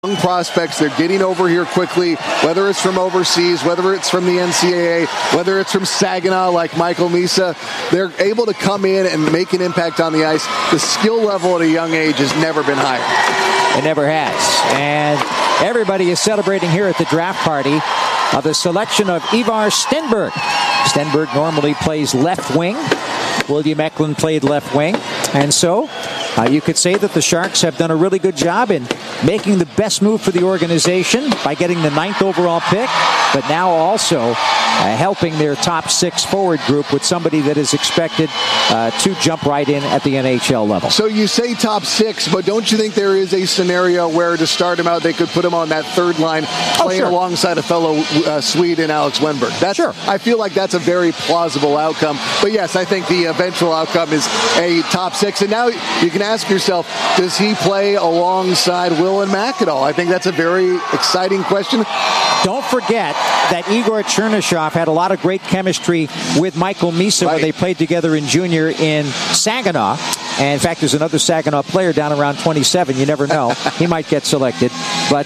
young prospects. They're getting over here quickly, whether it's from overseas, whether it's from the NCAA, whether it's from Saginaw like Michael Misa. They're able to come in and make an impact on the ice. The skill level at a young age has never been higher. It never has. And everybody is celebrating here at the draft party of the selection of Ivar Stenberg. Stenberg normally plays left wing. William Eklund played left wing. And so you could say that the Sharks have done a really good job in making the best move for the organization by getting the 9th overall pick, but now also helping their top 6 forward group with somebody that is expected to jump right in at the NHL level. So you say top 6, but don't you think there is a scenario where to start him out, they could put him on that third line, playing alongside a fellow Swede in Alex Wennberg? I feel like that's a very plausible outcome. But yes, I think the eventual outcome is a top 6. And now you can ask yourself, does he play alongside Will and McAdoo? I think that's a very exciting question. Don't forget that Igor Chernyshov had a lot of great chemistry with Michael Misa when they played together in junior in Saginaw. And in fact, there's another Saginaw player down around 27. You never know. He might get selected. But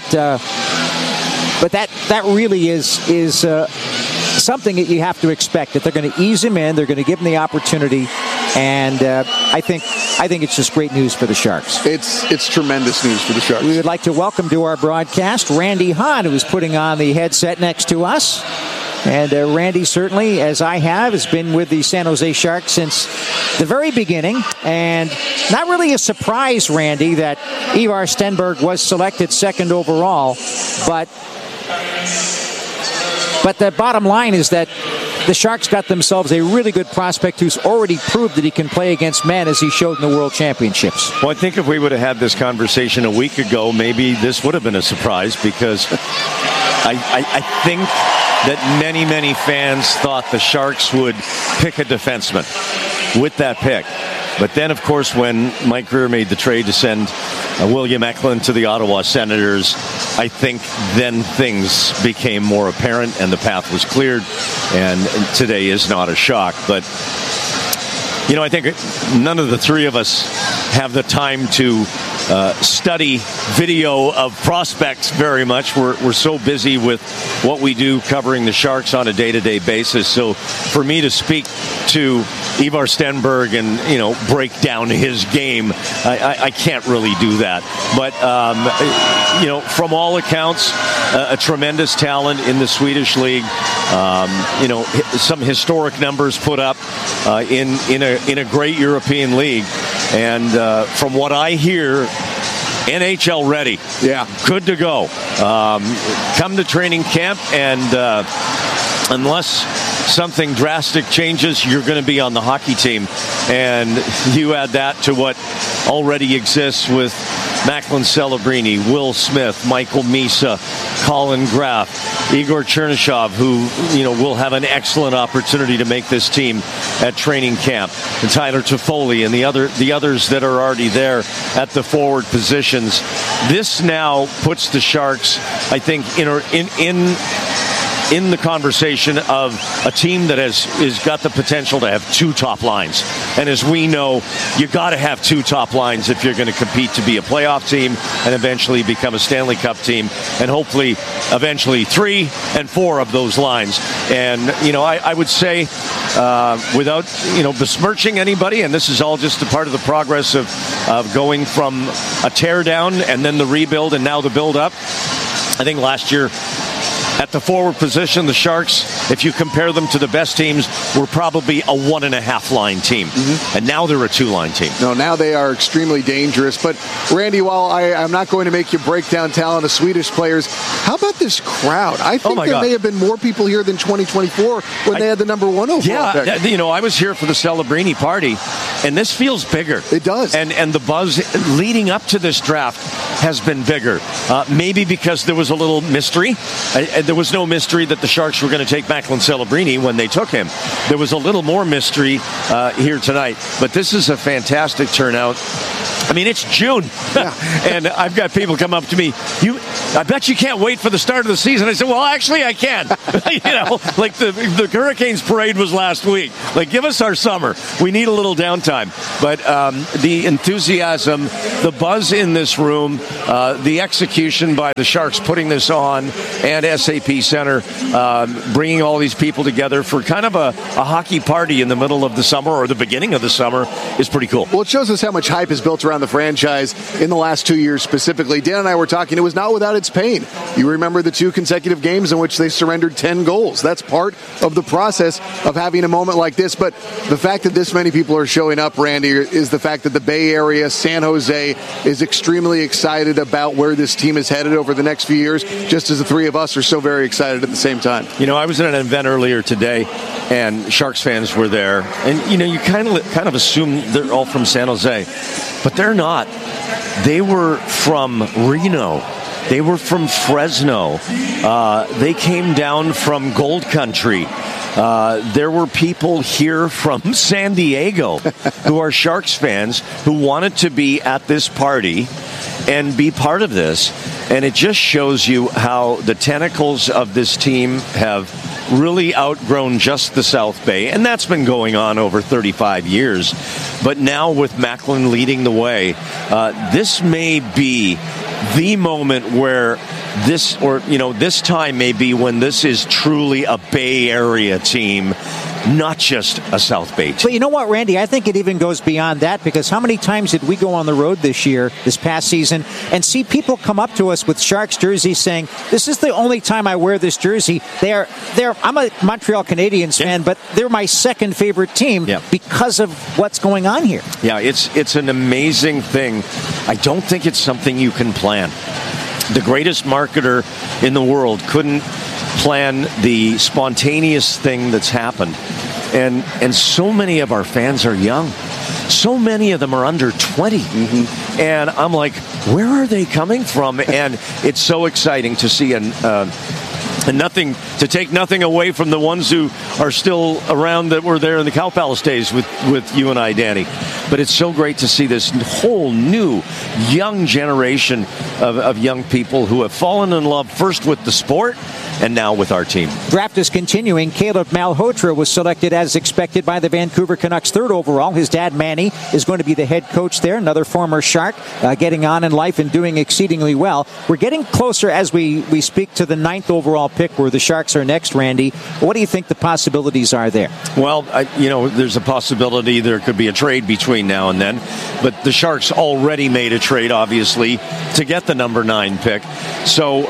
that really is something that you have to expect, that they're going to ease him in, they're going to give him the opportunity, and I think it's just great news for the Sharks. It's tremendous news for the Sharks. We would like to welcome to our broadcast Randy Hahn, who is putting on the headset next to us. And Randy, certainly, as I have, has been with the San Jose Sharks since the very beginning. And not really a surprise, Randy, that Ivar Stenberg was selected 2nd overall. But the bottom line is that the Sharks got themselves a really good prospect who's already proved that he can play against men, as he showed in the World Championships. Well, I think if we would have had this conversation a week ago, maybe this would have been a surprise, because I think that many fans thought the Sharks would pick a defenseman with that pick. But then, of course, when Mike Grier made the trade to send William Eklund to the Ottawa Senators, I think then things became more apparent and the path was cleared. And today is not a shock. But, I think none of the three of us have the time to study video of prospects very much. We're so busy with what we do covering the Sharks on a day-to-day basis. So for me to speak to Ivar Stenberg and, break down his game, I can't really do that. But, from all accounts, a tremendous talent in the Swedish league. Some historic numbers put up in a great European league. And from what I hear, NHL ready. Yeah. Good to go. Come to training camp, and unless something drastic changes, you're going to be on the hockey team. And you add that to what already exists with Macklin Celebrini, Will Smith, Michael Misa, Colin Graf, Igor Chernyshov, who will have an excellent opportunity to make this team at training camp, and Tyler Toffoli and the others that are already there at the forward positions. This now puts the Sharks, I think, in the conversation of a team that is got the potential to have 2 top lines. And as we know, you got to have 2 top lines if you're going to compete to be a playoff team and eventually become a Stanley Cup team, and hopefully eventually 3 and 4 of those lines. And I would say, without besmirching anybody, and this is all just a part of the progress of going from a tear down and then the rebuild and now the build up. I think last year, at the forward position, the Sharks, if you compare them to the best teams, were probably a 1.5 line team. Mm-hmm. And now they're a 2-line team. No, now they are extremely dangerous. But, Randy, while I'm not going to make you break down talent of Swedish players, how about this crowd? I think there may have been more people here than 2024 when they had the number 1 overall pick. I was here for the Celebrini party, and this feels bigger. It does. And the buzz leading up to this draft has been bigger. Maybe because there was a little mystery. There was no mystery that the Sharks were going to take Macklin Celebrini when they took him. There was a little more mystery here tonight. But this is a fantastic turnout. I mean, it's June, and I've got people come up to me. I bet you can't wait for the start of the season. I said, well, actually, I can. Like the Hurricanes parade was last week. Like, give us our summer. We need a little downtime. But the enthusiasm, the buzz in this room, the execution by the Sharks putting this on and SAP Center bringing all these people together for kind of a hockey party in the middle of the summer or the beginning of the summer is pretty cool. Well, it shows us how much hype is built around the franchise in the last 2 years specifically. Dan and I were talking, it was not without its pain. You remember the 2 consecutive games in which they surrendered 10 goals. That's part of the process of having a moment like this. But the fact that this many people are showing up, Randy, is the fact that the Bay Area, San Jose, is extremely excited about where this team is headed over the next few years, just as the three of us are so very excited at the same time. You know, I was at an event earlier today, and Sharks fans were there. And, you know, you kind of assume they're all from San Jose. But they're not. They were from Reno. They were from Fresno. They came down from Gold Country. There were people here from San Diego who are Sharks fans who wanted to be at this party and be part of this. And it just shows you how the tentacles of this team have really outgrown just the South Bay. And that's been going on over 35 years. But now with Macklin leading the way, this may be the moment where this time may be when this is truly a Bay Area team, not just a South Bay team. But you know what, Randy? I think it even goes beyond that, because how many times did we go on the road this past season, and see people come up to us with Sharks jerseys saying, this is the only time I wear this jersey. I'm a Montreal Canadiens fan, but they're my second favorite team because of what's going on here. Yeah, it's an amazing thing. I don't think it's something you can plan. The greatest marketer in the world couldn't plan the spontaneous thing that's happened. And so many of our fans are young. So many of them are under 20. Mm-hmm. And I'm like, where are they coming from? And it's so exciting to see and nothing to take nothing away from the ones who are still around that were there in the Cow Palace days with you and I, Danny. But it's so great to see this whole new young generation of young people who have fallen in love first with the sport and now with our team. Draft is continuing. Caleb Malhotra was selected as expected by the Vancouver Canucks, 3rd overall. His dad, Manny, is going to be the head coach there. Another former Shark, getting on in life and doing exceedingly well. We're getting closer as we speak to the 9th overall pick, where the Sharks are next, Randy. What do you think the possibilities are there? Well, there's a possibility there could be a trade between now and then. But the Sharks already made a trade, obviously, to get the number 9 pick. So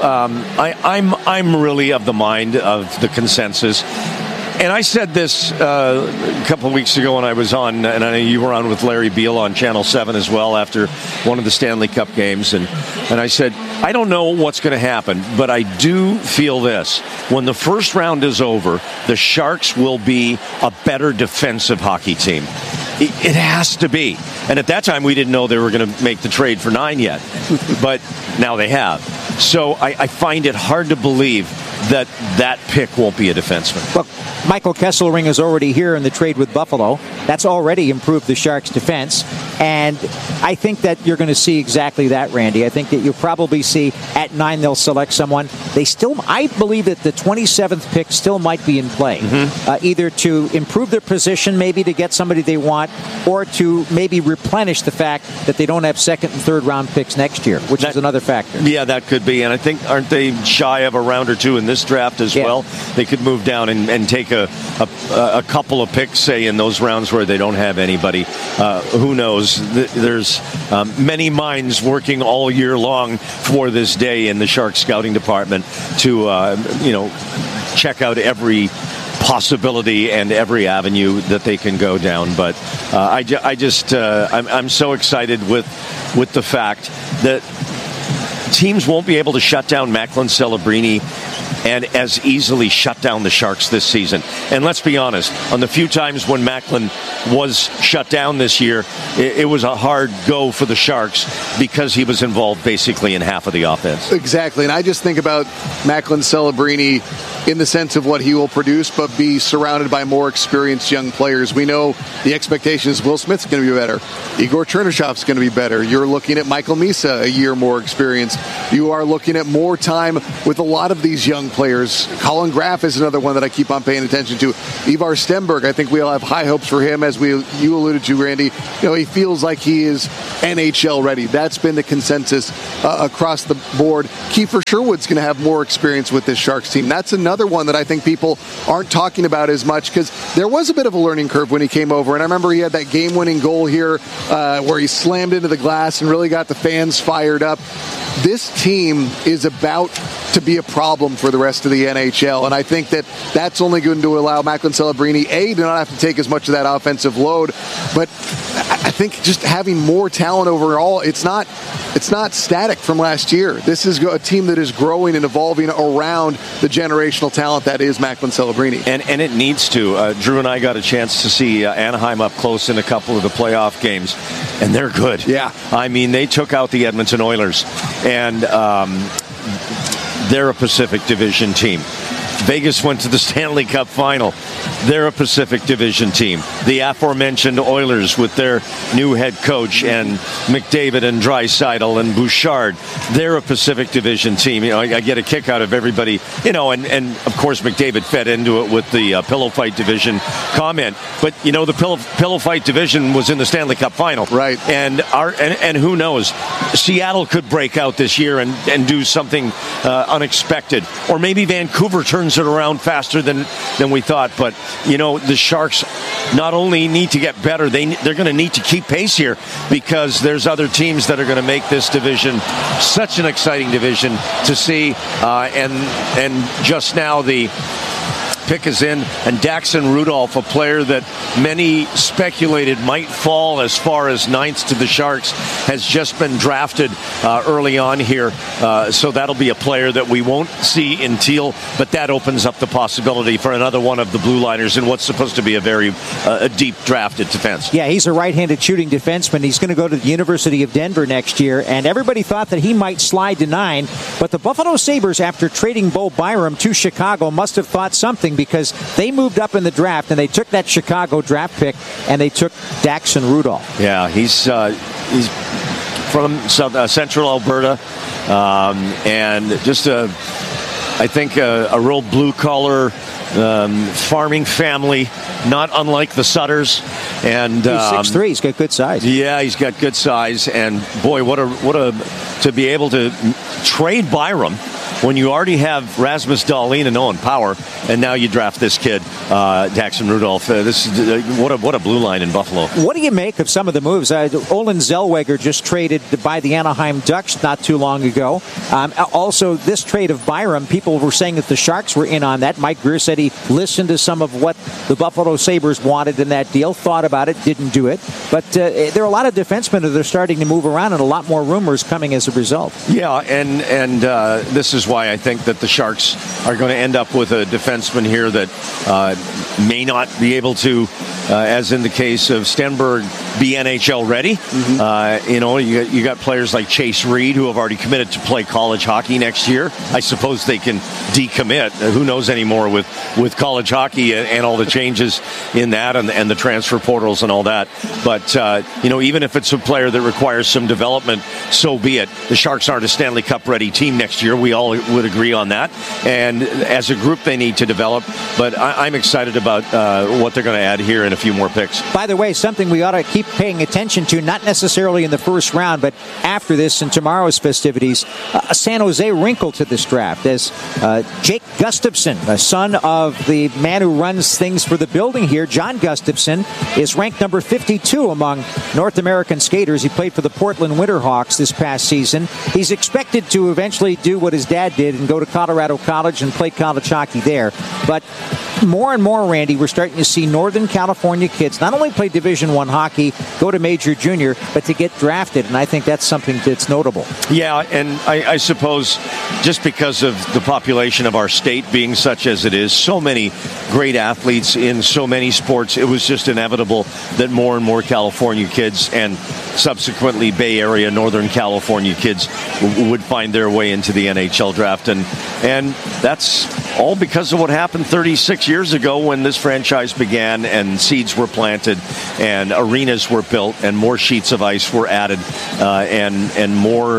I'm really of the mind of the consensus. And I said this a couple of weeks ago when I was on, and I know you were on with Larry Beal on Channel 7 as well after one of the Stanley Cup games. And I said, I don't know what's going to happen, but I do feel this. When the first round is over, the Sharks will be a better defensive hockey team. It has to be. And at that time, we didn't know they were going to make the trade for 9 yet. But now they have. So I find it hard to believe that pick won't be a defenseman. Look, Michael Kesselring is already here in the trade with Buffalo. That's already improved the Sharks' defense. And I think that you're going to see exactly that, Randy. I think that you'll probably see at 9 they'll select someone. I believe that the 27th pick still might be in play. Mm-hmm. Either to improve their position, maybe to get somebody they want, or to maybe replenish the fact that they don't have 2nd and 3rd round picks next year, which is another factor. Yeah, that could be. And I think, aren't they shy of a round or 2 in this draft as well? They could move down and take a couple of picks, say, in those rounds where they don't have anybody. Who knows? There's many minds working all year long for this day in the Sharks scouting department to, check out every possibility and every avenue that they can go down. But I'm so excited with the fact that teams won't be able to shut down Macklin Celebrini and as easily shut down the Sharks this season. And let's be honest, on the few times when Macklin was shut down this year, it was a hard go for the Sharks because he was involved basically in half of the offense. Exactly, and I just think about Macklin Celebrini in the sense of what he will produce, but be surrounded by more experienced young players. We know the expectation is Will Smith's going to be better. Igor Chernyshov's going to be better. You're looking at Michael Misa, a year more experienced. You are looking at more time with a lot of these young players. Colin Graff is another one that I keep on paying attention to. Ivar Stenberg, I think we all have high hopes for him, as you alluded to, Randy. He feels like he is NHL ready. That's been the consensus across the board. Kiefer Sherwood's going to have more experience with this Sharks team. That's another one that I think people aren't talking about as much, because there was a bit of a learning curve when he came over. And I remember he had that game-winning goal here where he slammed into the glass and really got the fans fired up. This team is about to be a problem for the rest of the NHL, and I think that that's only going to allow Macklin Celebrini, to not have to take as much of that offensive load, but I think just having more talent overall, it's not static from last year. This is a team that is growing and evolving around the generational talent that is Macklin Celebrini. And it needs to. Drew and I got a chance to see Anaheim up close in a couple of the playoff games, and they're good. Yeah. I mean, they took out the Edmonton Oilers, and they're a Pacific Division team. Vegas went to the Stanley Cup final. They're a Pacific Division team. The aforementioned Oilers with their new head coach and McDavid and Draisaitl and Bouchard, they're a Pacific Division team. I get a kick out of everybody, and of course McDavid fed into it with the pillow fight division comment. But the pillow fight division was in the Stanley Cup final, right? And who knows? Seattle could break out this year and do something unexpected, or maybe Vancouver turns it around faster than we thought. But the Sharks not only need to get better, they're going to need to keep pace here, because there's other teams that are going to make this division such an exciting division to see. And just now the pick is in, and Daxon Rudolph, a player that many speculated might fall as far as ninth to the Sharks, has just been drafted early on here. So that'll be a player that we won't see in Teal, but that opens up the possibility for another one of the blue liners in what's supposed to be a very deep drafted defense. Yeah, he's a right-handed shooting defenseman. He's going to go to the University of Denver next year, and everybody thought that he might slide to 9, but the Buffalo Sabres, after trading Bo Byram to Chicago, must have thought something, because they moved up in the draft and they took that Chicago draft pick and they took Daxon Rudolph. Yeah, he's from central Alberta, and just I think a real blue-collar farming family, not unlike the Sutters. And he's 6'3", he's got good size. Yeah, he's got good size, and boy, what a to be able to trade Byram when you already have Rasmus Dahlin and Owen Power, and now you draft this kid, Daxon Rudolph. This is what a blue line in Buffalo. What do you make of some of the moves? Olin Zellweger just traded by the Anaheim Ducks not too long ago. Also, this trade of Byram, people were saying that the Sharks were in on that. Mike Greer said he listened to some of what the Buffalo Sabres wanted in that deal, thought about it, didn't do it. But there are a lot of defensemen that are starting to move around, and a lot more rumors coming as a result. Yeah, and this is why I think that the Sharks are going to end up with a defenseman here that may not be able to, as in the case of Stenberg, be NHL ready. Mm-hmm. You got players like Chase Reed, who have already committed to play college hockey next year. I suppose they can decommit. Who knows anymore with college hockey and all the changes in that and the transfer portals and all that. But even if it's a player that requires some development, so be it. The Sharks aren't a Stanley Cup ready team next year. We all would agree on that. And as a group, they need to develop. But I'm excited about what they're going to add here in a few more picks. By the way, something we ought to keep paying attention to, not necessarily in the first round, but after this and tomorrow's festivities, a San Jose wrinkle to this draft, as Jake Gustafson, a son of the man who runs things for the building here, John Gustafson, is ranked number 52 among North American skaters. He played for the Portland Winterhawks this past season. He's expected to eventually do what his dad did and go to Colorado College and play college hockey there. But more and more, Randy, we're starting to see Northern California kids not only play Division I hockey, go to Major Junior, but to get drafted, and I think that's something that's notable. Yeah, and I suppose just because of the population of our state being such as it is, so many great athletes in so many sports, it was just inevitable that more and more California kids, and subsequently Bay Area, Northern California kids would find their way into the NHL draft. And that's all because of what happened 36 years ago when this franchise began and seeds were planted and arenas were built and more sheets of ice were added and more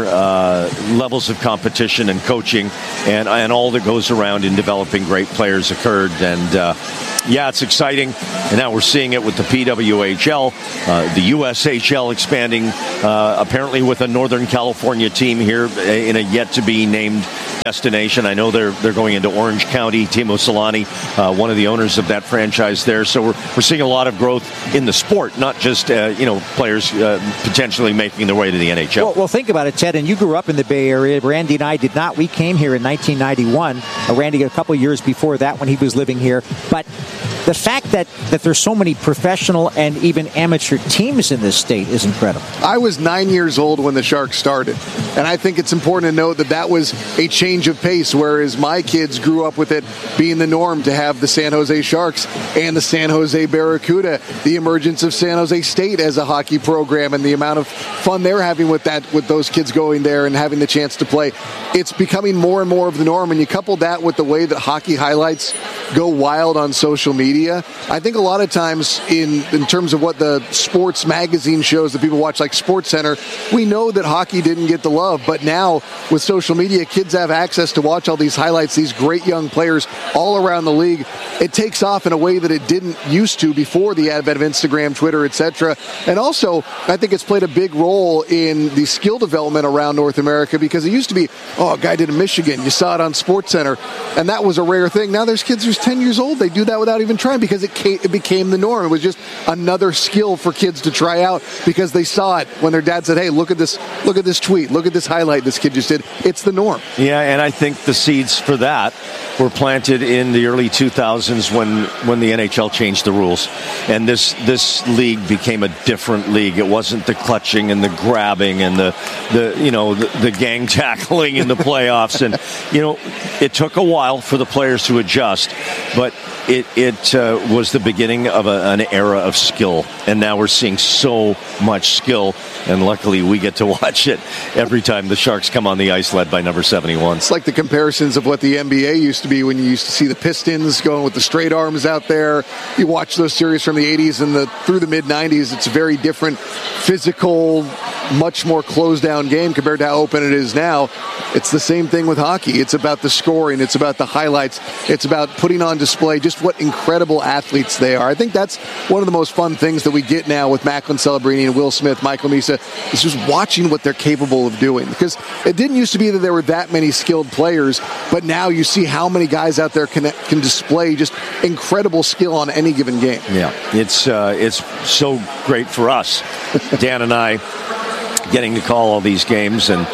levels of competition and coaching and all that goes around in developing great players occurred. And yeah, it's exciting. And now we're seeing it with the PWHL, the USHL expanding, apparently with a Northern California team here in a yet-to-be-named destination. I know they're going into Orange County. Timo Solani, one of the owners of that franchise there. So we're seeing a lot of growth in the sport, not just players potentially making their way to the NHL. Well, think about it, Ted. And you grew up in the Bay Area. Randy and I did not. We came here in 1991. Randy a couple years before that when he was living here. But the fact that there's so many professional and even amateur teams in this state is incredible. I was 9 years old when the Sharks started, and I think it's important to note that was a change of pace, whereas my kids grew up with it being the norm to have the San Jose Sharks and the San Jose Barracuda, the emergence of San Jose State as a hockey program and the amount of fun they're having with those kids going there and having the chance to play. It's becoming more and more of the norm, and you couple that with the way that hockey highlights go wild on social media. I think a lot of times in terms of what the sports magazine shows that people watch, like SportsCenter, we know that hockey didn't get the love, but now with social media, kids have access to watch all these highlights, these great young players all around the league. It takes off in a way that it didn't used to before the advent of Instagram, Twitter, etc. And also, I think it's played a big role in the skill development around North America, because it used to be, a guy did in Michigan, you saw it on SportsCenter, and that was a rare thing. Now there's kids who's 10 years old, they do that without even trying, because it became the norm. It was just another skill for kids to try out because they saw it when their dad said, hey, look at this tweet, look at this highlight this kid just did. It's the norm. Yeah, and I think the seeds for that were planted in the early 2000s when the NHL changed the rules. And this league became a different league. It wasn't the clutching and the grabbing and the gang tackling in the playoffs. And, it took a while for the players to adjust, but it was the beginning of an era of skill, and now we're seeing so much skill, and luckily we get to watch it every time the Sharks come on the ice led by number 71. It's like the comparisons of what the NBA used to be when you used to see the Pistons going with the straight arms out there. You watch those series from the 80s and through the mid-90s, it's a very different physical, much more closed-down game compared to how open it is now. It's the same thing with hockey. It's about the scoring. It's about the highlights. It's about putting on display just what incredible athletes they are. I think that's one of the most fun things that we get now with Macklin Celebrini and Will Smith, Michael Misa, is just watching what they're capable of doing. Because it didn't used to be that there were that many skilled players, but now you see how many guys out there can display just incredible skill on any given game. Yeah, it's so great for us, Dan and I, getting to call all these games and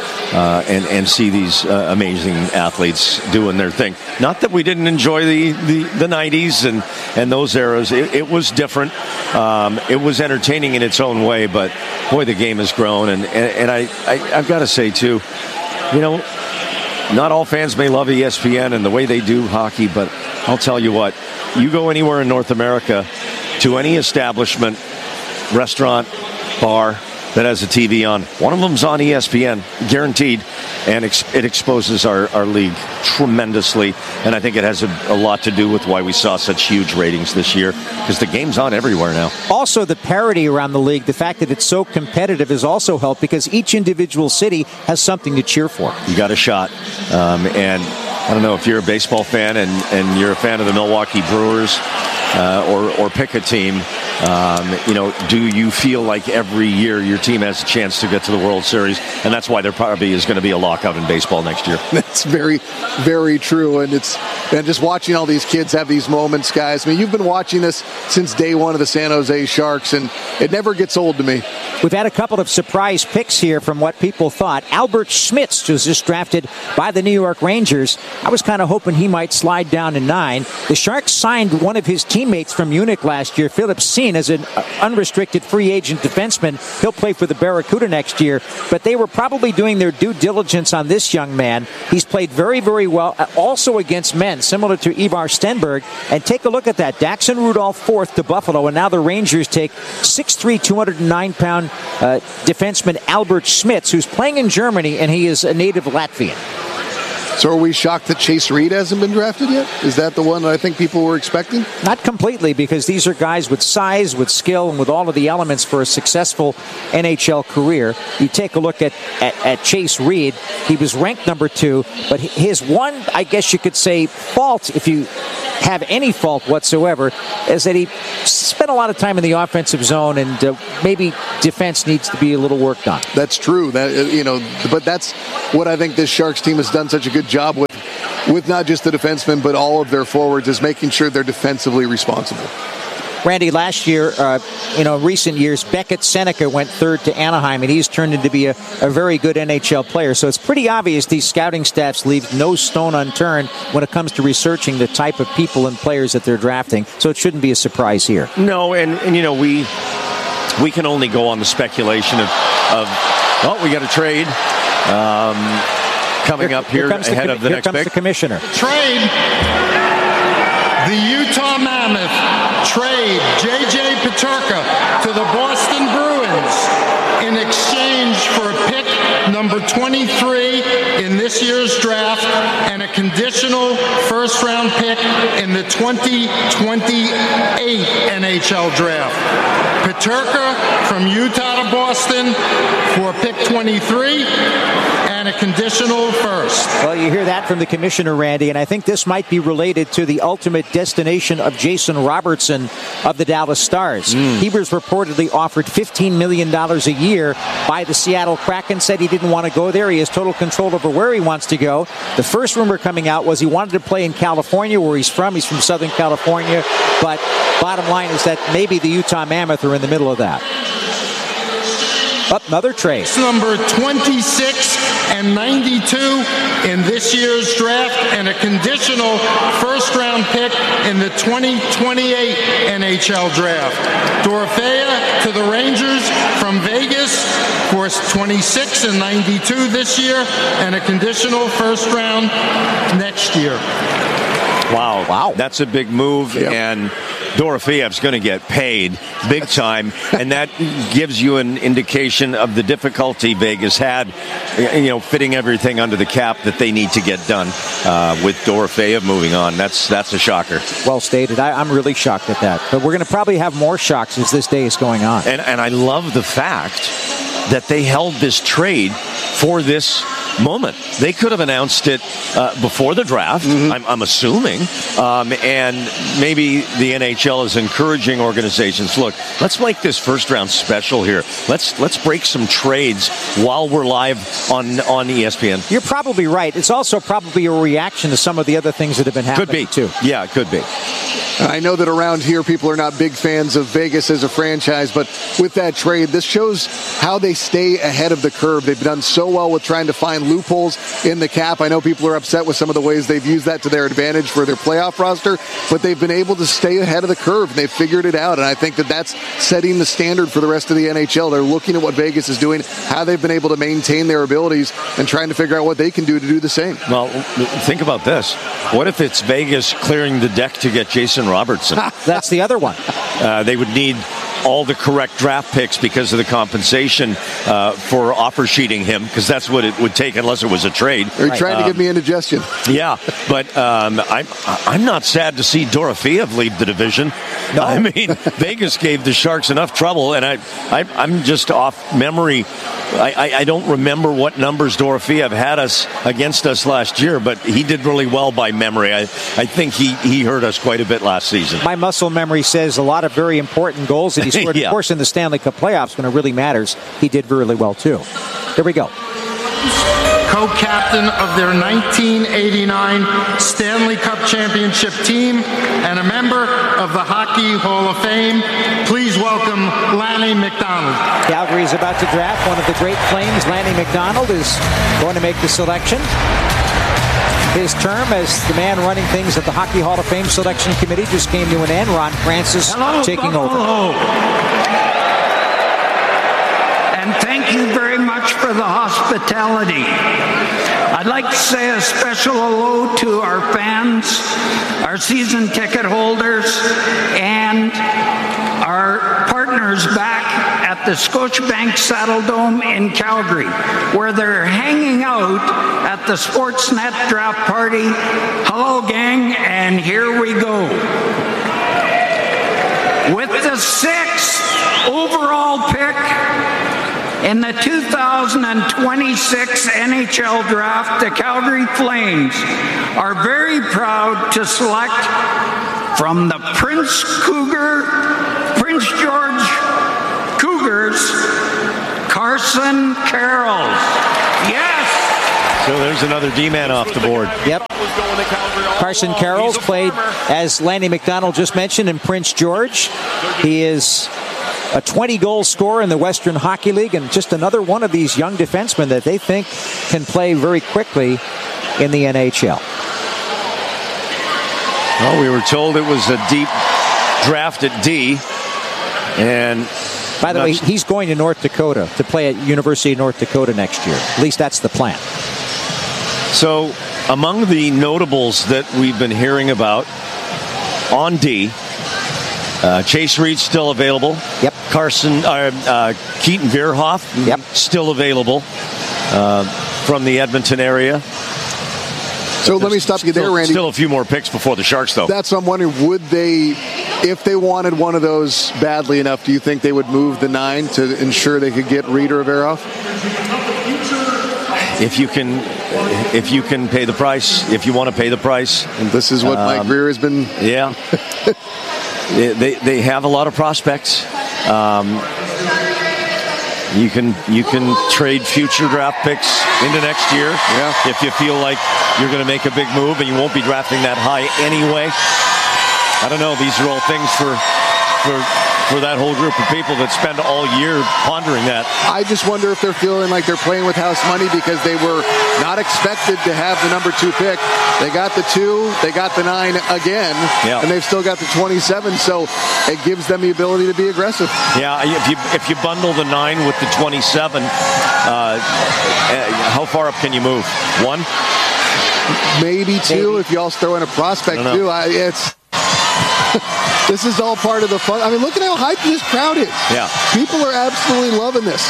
see these amazing athletes doing their thing. Not that we didn't enjoy the 90s and those eras. It was different. It was entertaining in its own way, but boy, the game has grown. And I've got to say too, not all fans may love ESPN and the way they do hockey, but I'll tell you what, you go anywhere in North America to any establishment, restaurant, bar that has a TV on, one of them's on ESPN, guaranteed, and it exposes our league tremendously, and I think it has a lot to do with why we saw such huge ratings this year, because the game's on everywhere now. Also, the parity around the league, the fact that it's so competitive has also helped, because each individual city has something to cheer for. You got a shot, and I don't know if you're a baseball fan and you're a fan of the Milwaukee Brewers or pick a team. Do you feel like every year your team has a chance to get to the World Series? And that's why there probably is going to be a lockout in baseball next year. That's very, very true. And just watching all these kids have these moments, guys. I mean, you've been watching this since day one of the San Jose Sharks, and it never gets old to me. We've had a couple of surprise picks here from what people thought. Albert Schmitz was just drafted by the New York Rangers. I was kind of hoping he might slide down to 9. The Sharks signed one of his teammates from Munich last year, Philip Sien, Green as an unrestricted free agent defenseman. He'll play for the Barracuda next year, but they were probably doing their due diligence on this young man. He's played very, very well, also against men, similar to Ivar Stenberg. And take a look at that. Daxon Rudolph fourth to Buffalo, and now the Rangers take 6'3", 209-pound defenseman Albert Schmitz, who's playing in Germany, and he is a native Latvian. So are we shocked that Chase Reed hasn't been drafted yet? Is that the one that I think people were expecting? Not completely, because these are guys with size, with skill, and with all of the elements for a successful NHL career. You take a look at Chase Reed. He was ranked number 2, but his one, I guess you could say, fault, if you have any fault whatsoever, is that he spent a lot of time in the offensive zone, and maybe defense needs to be a little worked on. That's true. But that's what I think this Sharks team has done such a good job with not just the defensemen, but all of their forwards, is making sure they're defensively responsible. Randy, last year, recent years, Beckett Seneca went third to Anaheim, and he's turned into be a very good NHL player. So it's pretty obvious these scouting staffs leave no stone unturned when it comes to researching the type of people and players that they're drafting. So it shouldn't be a surprise here. No, and we can only go on the speculation of we got a trade coming up here ahead of the next pick. Here comes the commissioner. Trade. The Utah Mammoth trade J.J. Peterka to the Boston Bruins in exchange for a pick number 23 in this year's draft and a conditional first-round pick in the 2028 NHL draft. Peterka from Utah to Boston for pick 23 and a conditional first. Well, you hear that from the commissioner, Randy, and I think this might be related to the ultimate destination of Jason Robertson of the Dallas Stars. He was reportedly offered $15 million a year by the Seattle Kraken, said he didn't want to go there. He has total control over where he wants to go. The first rumor coming out was he wanted to play in California, where he's from. He's from Southern California, but bottom line is that maybe the Utah Mammoth are in the middle of that. Another trade. Number 26 and 92 in this year's draft and a conditional first-round pick in the 2028 NHL draft. Dorofeia to the Rangers from Vegas for 26 and 92 this year and a conditional first-round next year. Wow. That's a big move, and Dorofeev's going to get paid big time, and that gives you an indication of the difficulty Vegas had, fitting everything under the cap that they need to get done with Dorofeev moving on. That's a shocker. Well stated. I'm really shocked at that. But we're going to probably have more shocks as this day is going on. And I love the fact that they held this trade for this moment. They could have announced it before the draft, I'm assuming, and maybe the NHL is encouraging organizations, look, let's make this first round special here. Let's break some trades while we're live on ESPN. You're probably right. It's also probably a reaction to some of the other things that have been happening. Could be, too. Yeah, it could be. I know that around here people are not big fans of Vegas as a franchise, but with that trade, this shows how they stay ahead of the curve. They've done so well with trying to find loopholes in the cap. I know people are upset with some of the ways they've used that to their advantage for their playoff roster, but they've been able to stay ahead of the curve, and they've figured it out, and I think that that's setting the standard for the rest of the NHL. They're looking at what Vegas is doing, how they've been able to maintain their abilities, and trying to figure out what they can do to do the same. Well, think about this. What if it's Vegas clearing the deck to get Jason Robertson? That's the other one. They would need all the correct draft picks because of the compensation for offer sheeting him, because that's what it would take unless it was a trade. Are you trying to give me indigestion? Yeah, but I'm not sad to see Dorofeev leave the division. No. I mean, Vegas gave the Sharks enough trouble, and I'm just off memory. I don't remember what numbers Dorofeev had against us last year, but he did really well by memory. I think he hurt us quite a bit last season. My muscle memory says a lot of very important goals that he scored. Of course, in the Stanley Cup playoffs, when it really matters, he did really well, too. Here we go. Co-captain of their 1989 Stanley Cup championship team and a member of the Hockey Hall of Fame. Please welcome Lanny McDonald. Calgary is about to draft one of the great Flames. Lanny McDonald is going to make the selection. His term as the man running things at the Hockey Hall of Fame Selection Committee just came to an end. Ron Francis taking over. And thank you very much for the hospitality. I'd like to say a special hello to our fans, our season ticket holders, and our partners back at the Scotiabank Saddledome in Calgary, where they're hanging out at the Sportsnet draft party. Hello, gang, and here we go. With the 6th overall pick in the 2026 NHL Draft, the Calgary Flames are very proud to select from the Prince George Cougars, Carson Carroll. Yes! So there's another D-man off the board. Yep. Carson Carroll's played, as Lanny McDonald just mentioned, in Prince George. He is a 20-goal scorer in the Western Hockey League, and just another one of these young defensemen that they think can play very quickly in the NHL. Well, we were told it was a deep draft at D. And by the way, he's going to North Dakota to play at University of North Dakota next year. At least that's the plan. So among the notables that we've been hearing about on D, Chase Reed's still available. Yep. Keaton Bierhoff, yep, still available from the Edmonton area. So let me stop you there, Randy. Still a few more picks before the Sharks, though. That's what I'm wondering. Would they, if they wanted one of those badly enough, do you think they would move the 9 to ensure they could get Reed or Bierhoff? If you can pay the price, if you want to pay the price. And this is what Mike Grier has been. Yeah. They have a lot of prospects. You can trade future draft picks into next year, yeah, if you feel like you're going to make a big move and you won't be drafting that high anyway. I don't know. These are all things for that whole group of people that spend all year pondering that. I just wonder if they're feeling like they're playing with house money because they were not expected to have the number 2 pick. They got the 2, they got the 9 again, yeah, and they've still got the 27, so it gives them the ability to be aggressive. Yeah, if you bundle the 9 with the 27, how far up can you move? 1? Maybe 2, if you also throw in a prospect, too. This is all part of the fun. I mean, look at how hyped this crowd is. Yeah. People are absolutely loving this.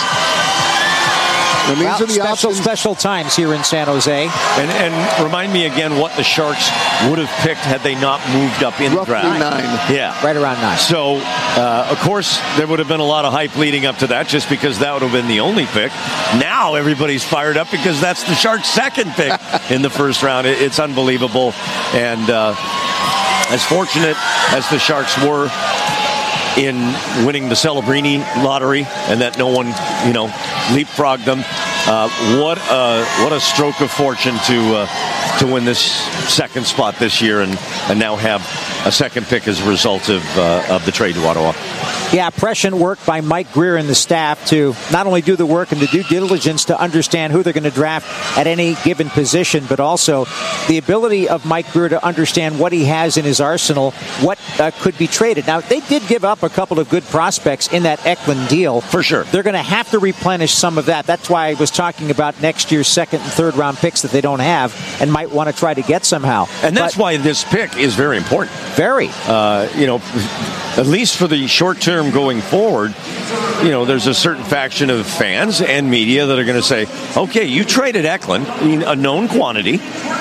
And these are the special times here in San Jose. And remind me again what the Sharks would have picked had they not moved up in the draft. 9. Yeah. Right around 9. So, of course, there would have been a lot of hype leading up to that just because that would have been the only pick. Now everybody's fired up because that's the Sharks' second pick in the first round. It's unbelievable. And as fortunate as the Sharks were in winning the Celebrini lottery and that no one, leapfrogged them, what a stroke of fortune to win this second spot this year and now have a second pick as a result of the trade to Ottawa. Yeah, prescient work by Mike Grier and the staff to not only do the work and the due diligence to understand who they're going to draft at any given position, but also the ability of Mike Grier to understand what he has in his arsenal, what could be traded. Now, they did give up a couple of good prospects in that Eklund deal. For sure. They're going to have to replenish some of that. That's why I was talking about next year's second and third round picks that they don't have and might want to try to get somehow. And that's why this pick is very important. Very. At least for the short term going forward, there's a certain faction of fans and media that are going to say, okay, you traded Eklund, a known quantity,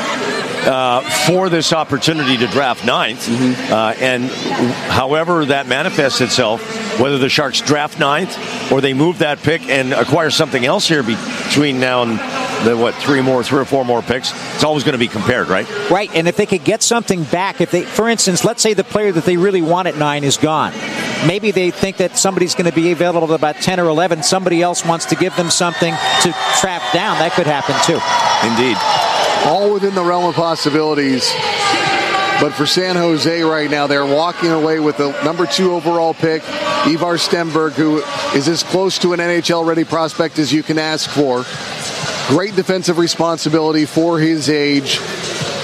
for this opportunity to draft 9th. And however that manifests itself, whether the Sharks draft 9th or they move that pick and acquire something else here between now and the 3 or 4 more picks, it's always going to be compared, right? Right, and if they could get something back, for instance, let's say the player that they really want at 9 is gone. Maybe they think that somebody's going to be available at about 10 or 11. Somebody else wants to give them something to trap down. That could happen too. Indeed. All within the realm of possibilities. But for San Jose right now, they're walking away with the number 2 overall pick, Ivar Stenberg, who is as close to an NHL-ready prospect as you can ask for. Great defensive responsibility for his age.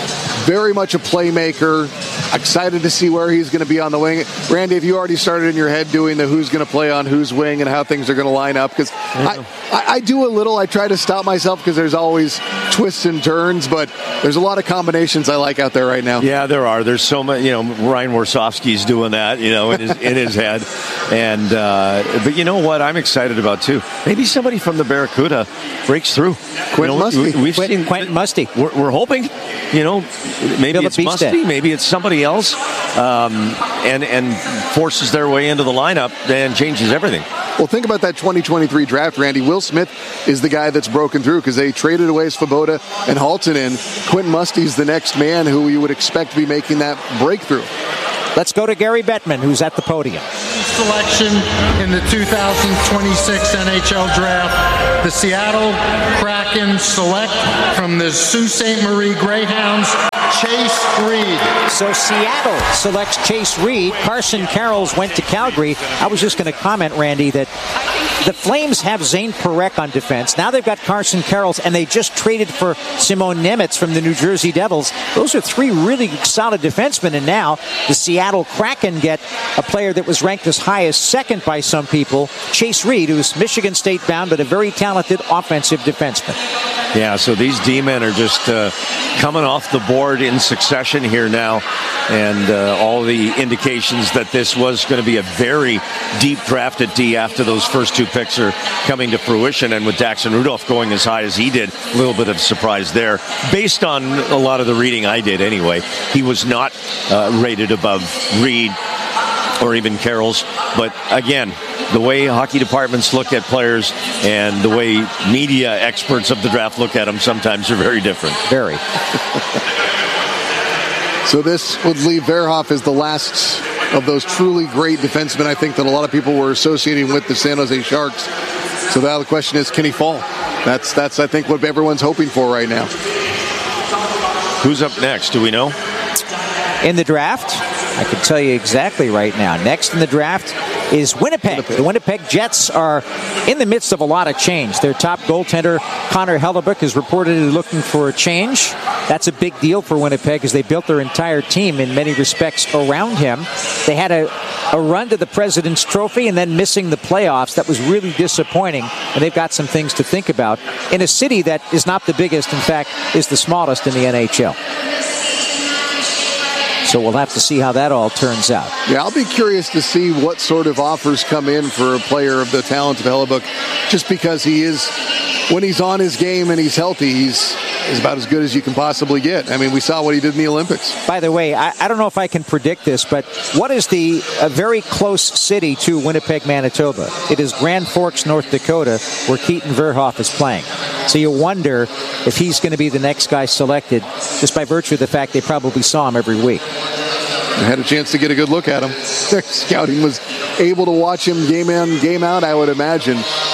very much a playmaker. Excited to see where he's going to be on the wing. Randy, have you already started in your head doing the who's going to play on whose wing and how things are going to line up? Because I do a little. I try to stop myself because there's always twists and turns, but there's a lot of combinations I like out there right now. Yeah, there are. There's so much. Ryan Warsofsky's doing that, in his head. And but you know what? I'm excited about too. Maybe somebody from the Barracuda breaks through. Quentin Musty. We've seen Quentin Musty. We're hoping. Maybe Philip it's Musty. Maybe it's somebody else, and forces their way into the lineup and changes everything. Well, think about that 2023 draft, Randy. Will Smith is the guy that's broken through because they traded away Svoboda and Haltonen. Quentin Musty's the next man who you would expect to be making that breakthrough. Let's go to Gary Bettman, who's at the podium. Selection in the 2026 NHL Draft, the Seattle Kraken select from the Sault Ste. Marie Greyhounds, Chase Reed. So Seattle selects Chase Reed. Carson Karels went to Calgary. I was just going to comment, Randy, that the Flames have Zane Parekh on defense. Now they've got Carson Karels, and they just traded for Simon Nemec from the New Jersey Devils. Those are three really solid defensemen, and now the Seattle Kraken get a player that was ranked as high as second by some people, Chase Reed, who's Michigan State bound, but a very talented offensive defenseman. Yeah, so these D-men are just coming off the board in succession here now, and all the indications that this was going to be a very deep drafted D after those first two picks are coming to fruition, and with Daxon Rudolph going as high as he did, a little bit of surprise there. Based on a lot of the reading I did anyway, he was not rated above Reed or even Karels, but again, the way hockey departments look at players and the way media experts of the draft look at them sometimes are very different. Very. So this would leave Verhoff as the last of those truly great defensemen, I think, that a lot of people were associating with the San Jose Sharks. So now the question is, can he fall? That's I think, what everyone's hoping for right now. Who's up next? Do we know? In the draft, I can tell you exactly right now. Next in the draft is Winnipeg. The Winnipeg Jets are in the midst of a lot of change. Their top goaltender, Connor Hellebuyck, is reportedly looking for a change. That's a big deal for Winnipeg as they built their entire team in many respects around him. They had a run to the President's Trophy and then missing the playoffs. That was really disappointing, and they've got some things to think about in a city that is not the biggest, in fact, is the smallest in the NHL. So we'll have to see how that all turns out. Yeah, I'll be curious to see what sort of offers come in for a player of the talent of Hellebuyck, just because he is, when he's on his game and he's healthy, he's about as good as you can possibly get. I mean, we saw what he did in the Olympics. By the way, I don't know if I can predict this, but what is a very close city to Winnipeg, Manitoba? It is Grand Forks, North Dakota, where Keaton Verhoff is playing. So you wonder if he's going to be the next guy selected, just by virtue of the fact they probably saw him every week. I had a chance to get a good look at him. Their scouting was able to watch him game in, game out, I would imagine.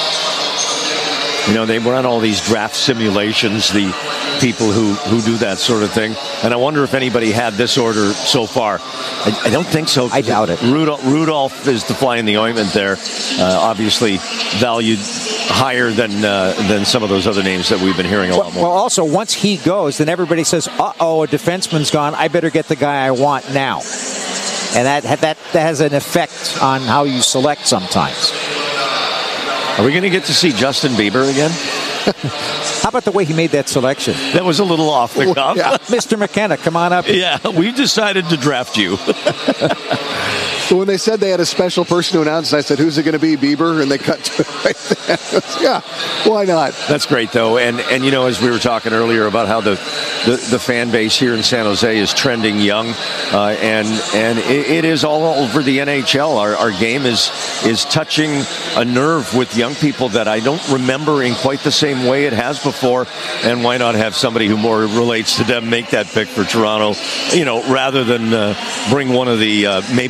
They run all these draft simulations, the people who do that sort of thing. And I wonder if anybody had this order so far. I don't think so. I doubt it. Rudolph is the fly in the ointment there. Obviously valued higher than some of those other names that we've been hearing a lot more. Well, also, once he goes, then everybody says, uh-oh, a defenseman's gone. I better get the guy I want now. And that has an effect on how you select sometimes. Are we going to get to see Justin Bieber again? How about the way he made that selection? That was a little off the cuff. Yeah. Mr. McKenna, come on up. Yeah, we've decided to draft you. So when they said they had a special person to announce, I said, who's it going to be, Bieber? And they cut to it right there. Yeah, why not? That's great, though. And as we were talking earlier about how the fan base here in San Jose is trending young, and it is all over the NHL. Our game is touching a nerve with young people that I don't remember in quite the same way it has before. And why not have somebody who more relates to them make that pick for Toronto, rather than bring one of the Maple Leaf Hall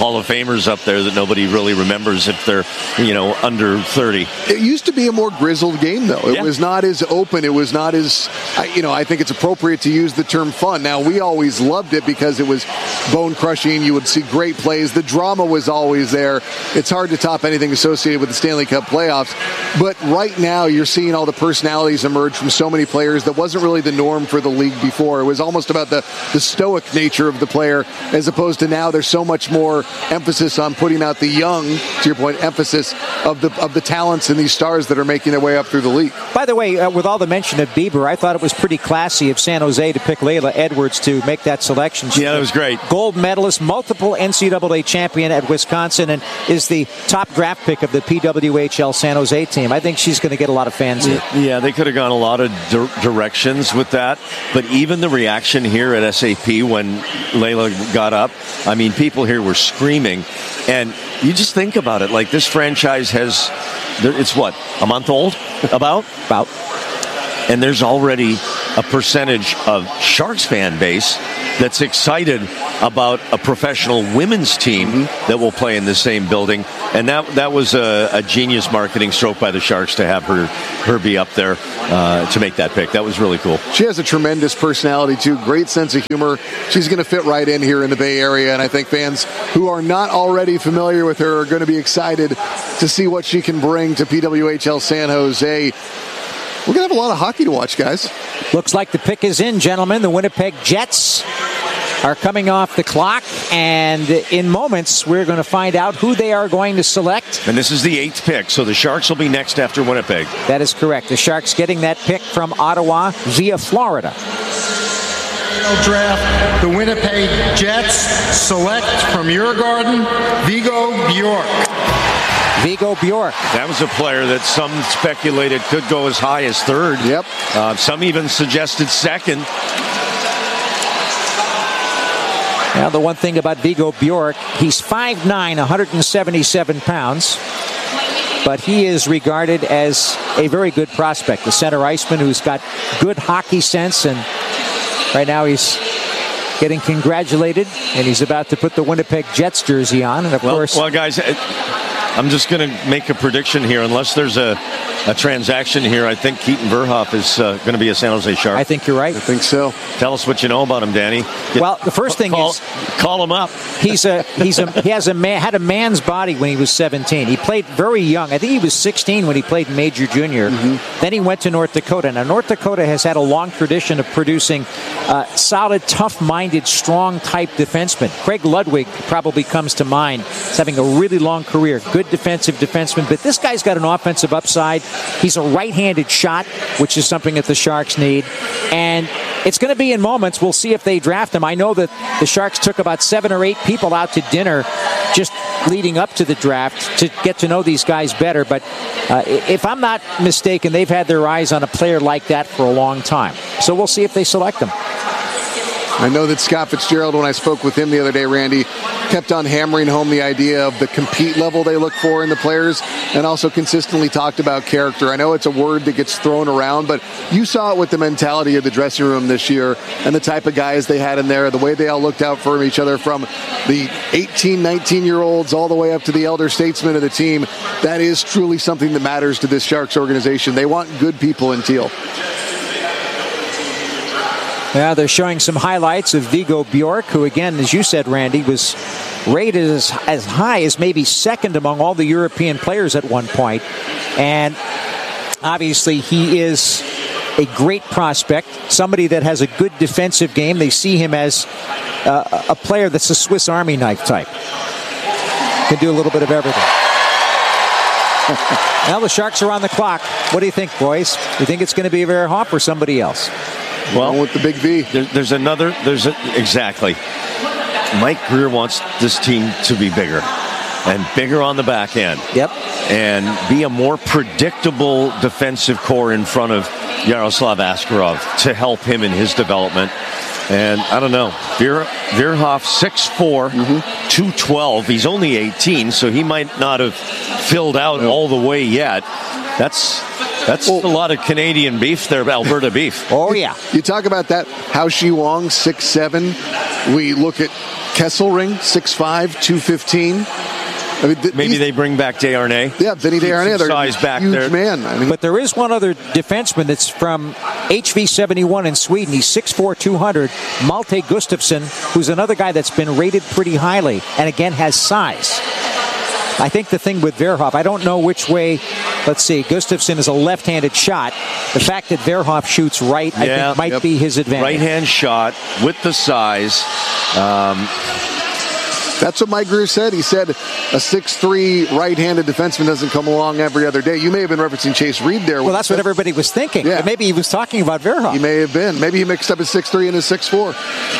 Hall of Famers up there that nobody really remembers if they're, under 30. It used to be a more grizzled game, though. It was not as open. It was not as, I think it's appropriate to use the term fun. Now, we always loved it because it was bone-crushing. You would see great plays. The drama was always there. It's hard to top anything associated with the Stanley Cup playoffs. But right now, you're seeing all the personalities emerge from so many players that wasn't really the norm for the league before. It was almost about the stoic nature of the player, as opposed to now there's so much more emphasis on putting out the young, to your point, emphasis of the talents and these stars that are making their way up through the league. By the way, with all the mention of Bieber, I thought it was pretty classy of San Jose to pick Layla Edwards to make that selection. Yeah, that was great. Gold medalist, multiple NCAA champion at Wisconsin, and is the top draft pick of the PWHL San Jose team. I think she's going to get a lot of fans here. Yeah, they could have gone a lot of directions with that, but even the reaction here at SAP when Layla got up, I mean, people here were screaming, and you just think about it, like this franchise has, it's what, a month old? About. And there's already a percentage of Sharks fan base that's excited about a professional women's team that will play in the same building. And that was a genius marketing stroke by the Sharks to have her be up there to make that pick. That was really cool. She has a tremendous personality, too. Great sense of humor. She's going to fit right in here in the Bay Area, and I think fans who are not already familiar with her are going to be excited to see what she can bring to PWHL San Jose. We're going to have a lot of hockey to watch, guys. Looks like the pick is in, gentlemen. The Winnipeg Jets are coming off the clock, and in moments we're going to find out who they are going to select. And this is the 8th pick, so the Sharks will be next after Winnipeg. That is correct. The Sharks getting that pick from Ottawa via Florida. Draft, the Winnipeg Jets select from your garden, Viggo Bjork. Viggo Bjork. That was a player that some speculated could go as high as third. Yep. Some even suggested second. Now, the one thing about Viggo Bjork, he's 5'9", 177 pounds, but he is regarded as a very good prospect, a center iceman who's got good hockey sense, and right now he's getting congratulated, and he's about to put the Winnipeg Jets jersey on, and of course... Well, guys, I'm just going to make a prediction here. Unless there's a transaction here, I think Keaton Verhoff is going to be a San Jose Shark. I think you're right. I think so. Tell us what you know about him, Danny. Well, the first thing is... Call him up. He had a man's body when he was 17. He played very young. I think he was 16 when he played Major Junior. Then he went to North Dakota. Now, North Dakota has had a long tradition of producing solid, tough-minded, strong-type defensemen. Craig Ludwig probably comes to mind. He's having a really long career. Good defensive defenseman. But this guy's got an offensive upside. He's a right-handed shot, which is something that the Sharks need. And it's going to be in moments. We'll see if they draft him. I know that the Sharks took about 7 or 8 people out to dinner just leading up to the draft to get to know these guys better. But if I'm not mistaken, they've had their eyes on a player like that for a long time. So we'll see if they select him. I know that Scott Fitzgerald, when I spoke with him the other day, Randy, kept on hammering home the idea of the compete level they look for in the players, and also consistently talked about character. I know it's a word that gets thrown around, but you saw it with the mentality of the dressing room this year and the type of guys they had in there, the way they all looked out for each other, from the 18, 19-year-olds all the way up to the elder statesmen of the team. That is truly something that matters to this Sharks organization. They want good people in teal. Yeah, they're showing some highlights of Viggo Bjork, who, again, as you said, Randy, was rated as high as maybe second among all the European players at one point. And obviously he is a great prospect, somebody that has a good defensive game. They see him as a player that's a Swiss Army knife type. Can do a little bit of everything. Now the Sharks are on the clock. What do you think, boys? You think it's going to be Verhoff or somebody else? Well, with the big V. Exactly. Mike Grier wants this team to be bigger and bigger on the back end. Yep. And be a more predictable defensive core in front of Yaroslav Askarov to help him in his development. And I don't know, Verhoff, 6'4", 212. He's only 18, so he might not have filled out all the way yet. That's a lot of Canadian beef there, Alberta beef. Oh, yeah. You talk about that, Hao Shi Wong, 6'7". We look at Kesselring, 6'5", 215. I mean, maybe they bring back Desharnais. Yeah, Vinny Desharnais. They're size back huge there. Man. I mean, but there is one other defenseman that's from HV71 in Sweden. He's 6'4", 200. Malte Gustafsson, who's another guy that's been rated pretty highly and again has size. I think the thing with Verhoff, I don't know which way. Let's see. Gustafsson is a left-handed shot. The fact that Verhoff shoots right, I think, might be his advantage. Right-hand shot with the size. That's what Mike Grier said. He said a 6'3" right-handed defenseman doesn't come along every other day. You may have been referencing Chase Reed there. Well, that's what everybody was thinking. Yeah. Maybe he was talking about Verhoff. He may have been. Maybe he mixed up his 6'3" and his 6'4".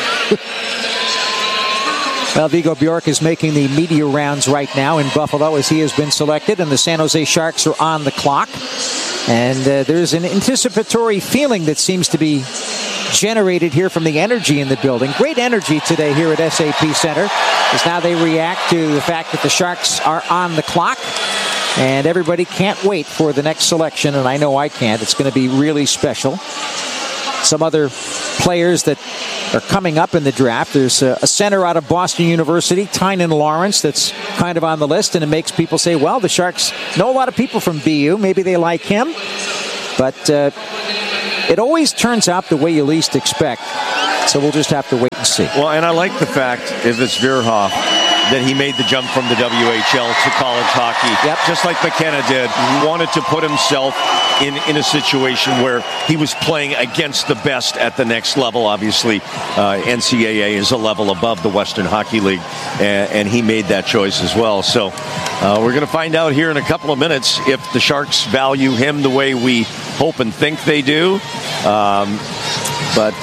Well, Viggo Bjork is making the media rounds right now in Buffalo as he has been selected, and the San Jose Sharks are on the clock. And there's an anticipatory feeling that seems to be generated here from the energy in the building. Great energy today here at SAP Center, as now they react to the fact that the Sharks are on the clock. And everybody can't wait for the next selection, and I know I can't. It's going to be really special. Some other players that are coming up in the draft. There's a center out of Boston University, Tynan Lawrence, that's kind of on the list, and it makes people say, well, the Sharks know a lot of people from BU. Maybe they like him. But it always turns out the way you least expect. So we'll just have to wait and see. Well, and I like the fact, if it's Verhoff, that he made the jump from the WHL to college hockey. Yep. Just like McKenna did. He wanted to put himself in a situation where he was playing against the best at the next level. Obviously, NCAA is a level above the Western Hockey League, and he made that choice as well. So we're going to find out here in a couple of minutes if the Sharks value him the way we hope and think they do. But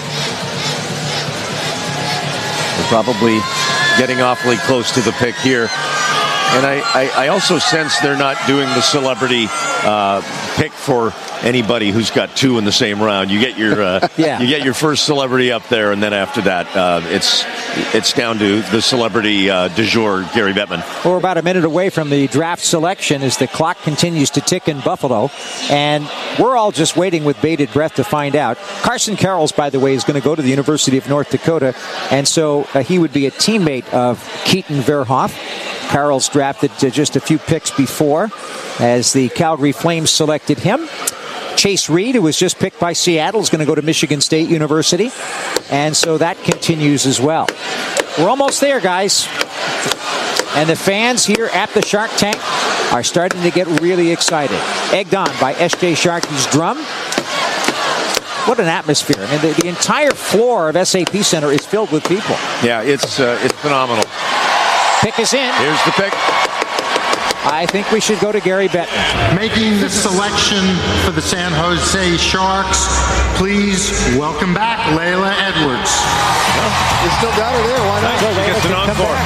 we're probably getting awfully close to the pick here. And I also sense they're not doing the celebrity pick for anybody who's got two in the same round. You get your you get your first celebrity up there, and then after that, it's down to the celebrity du jour, Gary Bettman. We're about a minute away from the draft selection as the clock continues to tick in Buffalo, and we're all just waiting with bated breath to find out. Carson Carrolls, by the way, is going to go to the University of North Dakota, and so he would be a teammate of Keaton Verhoff. Carroll's drafted just a few picks before as the Calgary Flames selected him. Chase Reed, who was just picked by Seattle, is going to go to Michigan State University. And so that continues as well. We're almost there, guys. And the fans here at the Shark Tank are starting to get really excited. Egged on by S.J. Sharkey's drum. What an atmosphere. I mean, the entire floor of SAP Center is filled with people. Yeah, it's phenomenal. Pick is in. Here's the pick. I think we should go to Gary Bettman. Making the selection for the San Jose Sharks, please welcome back Layla Edwards. Well, you still got her there. Why not? She gets an encore.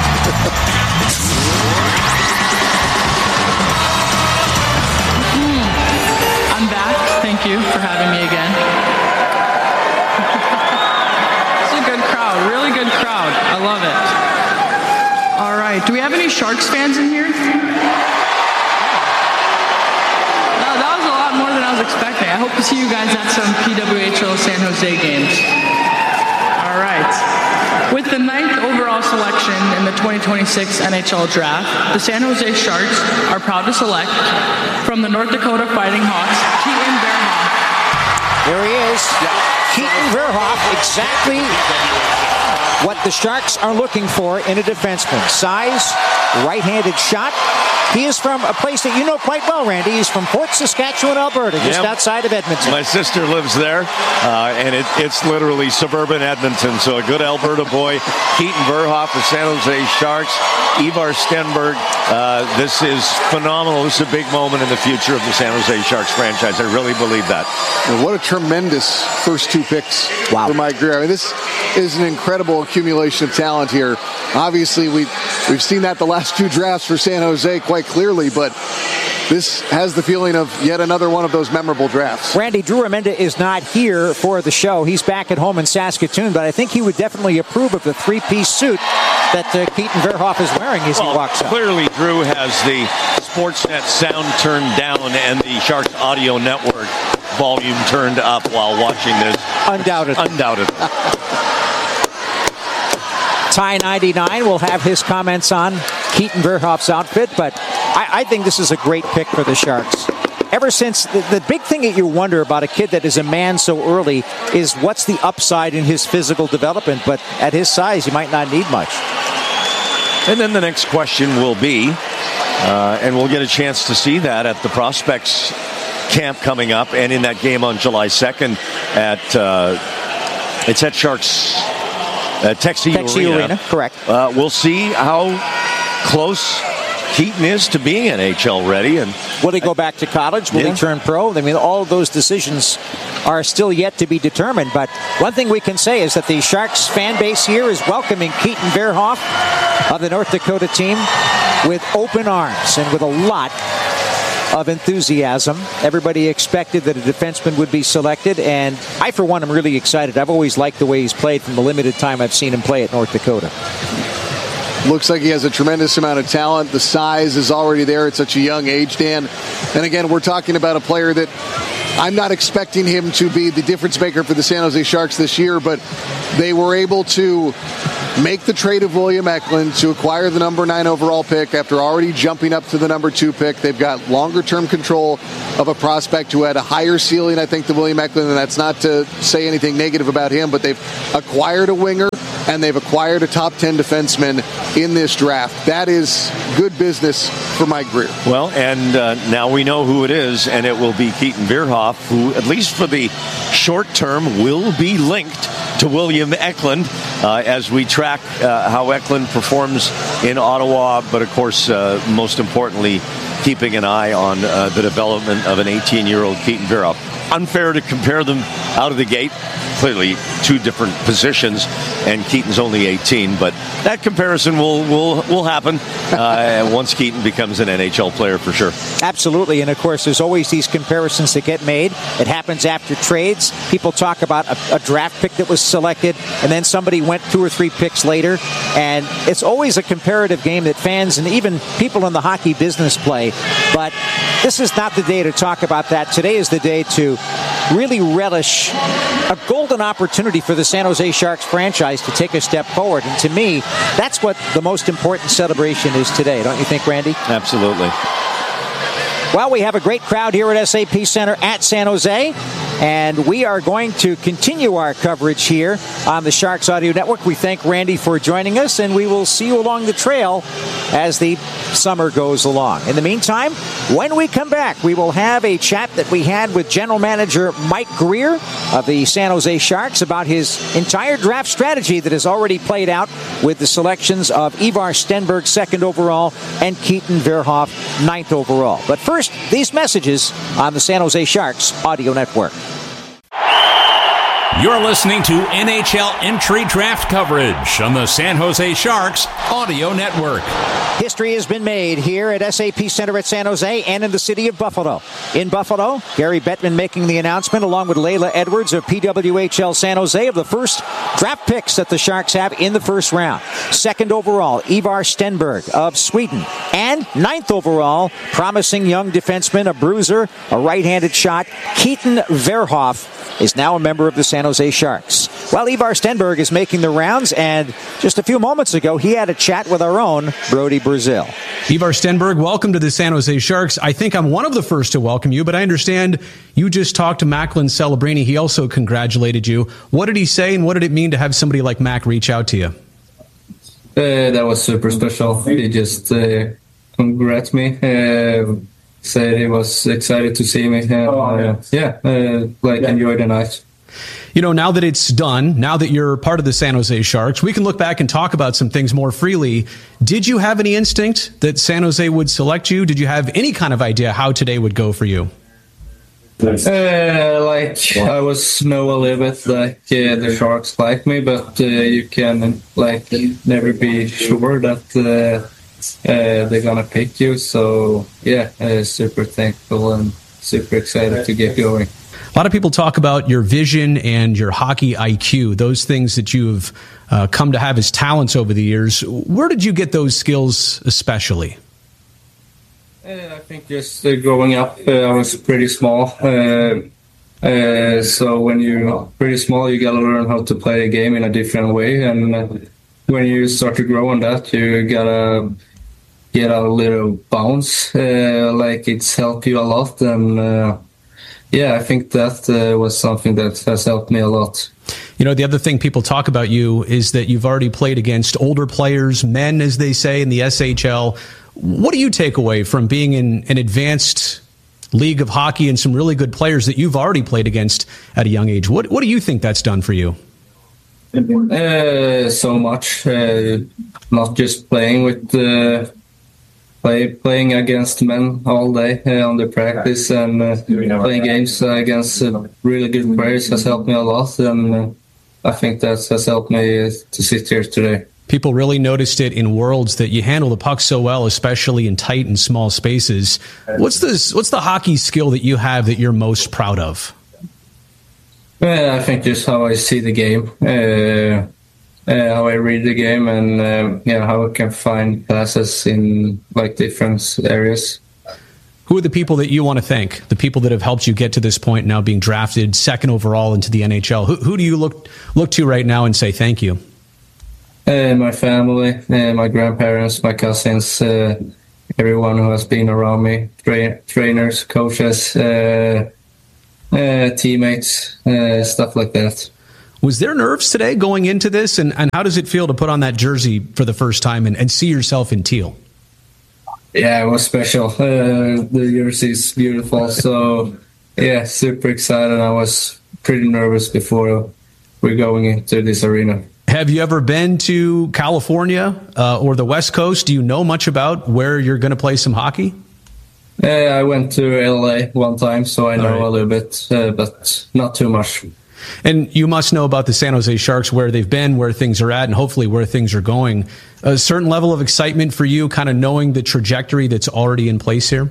I'm back. Thank you for having me again. It's a good crowd. Really good crowd. I love it. All right. Do we have any Sharks fans in here? That was a lot more than I was expecting. I hope to see you guys at some PWHL San Jose games. All right. With the 9th overall selection in the 2026 NHL Draft, the San Jose Sharks are proud to select from the North Dakota Fighting Hawks, Keaton Verhoff. There he is. Keaton Verhoff, exactly what the Sharks are looking for in a defenseman. Size, right-handed shot. He is from a place that you know quite well, Randy. He's from Fort Saskatchewan, Alberta, just outside of Edmonton. My sister lives there, and it's literally suburban Edmonton. So a good Alberta boy, Keaton Verhoff, the San Jose Sharks, Ivar Stenberg. This is phenomenal. This is a big moment in the future of the San Jose Sharks franchise. I really believe that. And what a tremendous first two picks for Mike Grier. I mean, this is an incredible accumulation of talent here. Obviously, we've seen that the last two drafts for San Jose quite clearly, but this has the feeling of yet another one of those memorable drafts. Randy, Drew Remenda is not here for the show. He's back at home in Saskatoon, but I think he would definitely approve of the three-piece suit that Keaton Verhoff is wearing as he walks up. Clearly, Drew has the Sportsnet sound turned down and the Sharks audio network volume turned up while watching this. Undoubtedly. Ty 99 will have his comments on Keaton Verhoff's outfit, but I think this is a great pick for the Sharks. Ever since, the big thing that you wonder about a kid that is a man so early is what's the upside in his physical development, but at his size, you might not need much. And then the next question will be, and we'll get a chance to see that at the Prospects camp coming up and in that game on July 2nd it's at Sharks Texie Arena. Correct. We'll see how close Keaton is to being NHL ready. And will he go back to college? Will he turn pro? I mean, all of those decisions are still yet to be determined. But one thing we can say is that the Sharks fan base here is welcoming Keaton Verhoff of the North Dakota team with open arms and with a lot of enthusiasm. Everybody expected that a defenseman would be selected, and I, for one, am really excited. I've always liked the way he's played from the limited time I've seen him play at North Dakota. Looks like he has a tremendous amount of talent. The size is already there at such a young age, Dan. And again, we're talking about a player that I'm not expecting him to be the difference maker for the San Jose Sharks this year, but they were able to make the trade of William Eklund to acquire the number 9 overall pick after already jumping up to the number 2 pick. They've got longer-term control of a prospect who had a higher ceiling, I think, than William Eklund, and that's not to say anything negative about him, but they've acquired a winger and they've acquired a top 10 defenseman in this draft. That is good business for Mike Grier. Well, and now we know who it is, and it will be Keaton Verhoff, who, at least for the short term, will be linked to William Eklund as we track how Eklund performs in Ottawa, but of course, most importantly, keeping an eye on the development of an 18-year-old Keaton Verhoff. Unfair to compare them out of the gate. Clearly, two different positions, and Keaton's only 18. But that comparison will happen once Keaton becomes an NHL player for sure. Absolutely, and of course, there's always these comparisons that get made. It happens after trades. People talk about a draft pick that was selected, and then somebody went 2 or 3 picks later, and it's always a comparative game that fans and even people in the hockey business play. But this is not the day to talk about that. Today is the day to really relish a golden opportunity for the San Jose Sharks franchise to take a step forward. And to me, that's what the most important celebration is today. Don't you think, Randy? Absolutely. Well, we have a great crowd here at SAP Center at San Jose, and we are going to continue our coverage here on the Sharks Audio Network. We thank Randy for joining us, and we will see you along the trail as the summer goes along. In the meantime, when we come back, we will have a chat that we had with General Manager Mike Grier of the San Jose Sharks about his entire draft strategy that has already played out with the selections of Ivar Stenberg, 2nd overall, and Keaton Verhoff, 9th overall. But first, these messages on the San Jose Sharks Audio Network. You're listening to NHL entry draft coverage on the San Jose Sharks Audio Network. History has been made here at SAP Center at San Jose and in the city of Buffalo. In Buffalo, Gary Bettman making the announcement along with Layla Edwards of PWHL San Jose of the first draft picks that the Sharks have in the first round. 2nd overall, Ivar Stenberg of Sweden. And 9th overall, promising young defenseman, a bruiser, a right-handed shot, Keaton Verhoff is now a member of the San Jose Sharks. Well, Ivar Stenberg is making the rounds, and just a few moments ago, he had a chat with our own Brody Brazil. Ivar Stenberg, welcome to the San Jose Sharks. I think I'm one of the first to welcome you, but I understand you just talked to Macklin Celebrini. He also congratulated you. What did he say, and what did it mean to have somebody like Mac reach out to you? That was super special. He just congrats me. Said he was excited to see me. Enjoy the night. You know, now that it's done, now that you're part of the San Jose Sharks, we can look back and talk about some things more freely. Did you have any instinct that San Jose would select you? Did you have any kind of idea how today would go for you? I was know a little bit the Sharks like me, but you can never be sure that they're gonna pick you. So super thankful and super excited to get going. A lot of people talk about your vision and your hockey IQ, those things that you've come to have as talents over the years. Where did you get those skills especially? I think just growing up, I was pretty small. So when you're pretty small, you got to learn how to play a game in a different way. And when you start to grow on that, you gotta get a little bounce. Like it's helped you a lot, and I think that was something that has helped me a lot. You know, the other thing people talk about you is that you've already played against older players, men, as they say, in the SHL. What do you take away from being in an advanced league of hockey and some really good players that you've already played against at a young age? What do you think that's done for you? So much. Not just playing with playing against men all day on the practice and playing games against really good players has helped me a lot, and I think that has helped me to sit here today. People really noticed it in Worlds that you handle the puck so well, especially in tight and small spaces. What's the hockey skill that you have that you're most proud of? I think just how I see the game, how I read the game, and how I can find passes in like different areas. Who are the people that you want to thank? The people that have helped you get to this point, now being drafted second overall into the NHL. Who do you look to right now and say thank you? My family, my grandparents, my cousins, everyone who has been around me, trainers, coaches, teammates, stuff like that. Was there nerves today going into this? And how does it feel to put on that jersey for the first time and see yourself in teal? Yeah, it was special. The jersey is beautiful. So, yeah, super excited. I was pretty nervous before we're going into this arena. Have you ever been to California or the West Coast? Do you know much about where you're going to play some hockey? I went to LA one time, so I know a little bit, but not too much. And you must know about the San Jose Sharks, where they've been, where things are at, and hopefully where things are going. A certain level of excitement for you, kind of knowing the trajectory that's already in place here?